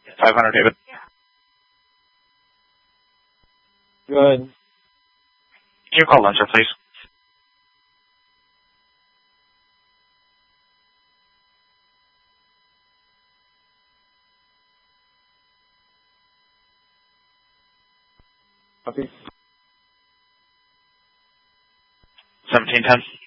500, David. Good. Can you call Luncher, please? Copy. 1710.